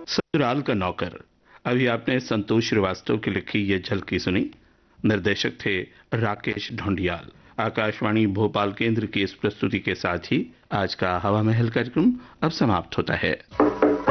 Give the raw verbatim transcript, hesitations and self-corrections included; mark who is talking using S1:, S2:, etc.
S1: ससुराल का नौकर। अभी आपने संतोष श्रीवास्तव की लिखी ये झलकी सुनी। निर्देशक थे राकेश ढोंडियाल। आकाशवाणी भोपाल केंद्र की इस प्रस्तुति के साथ ही आज का हवा महल कार्यक्रम अब समाप्त होता है।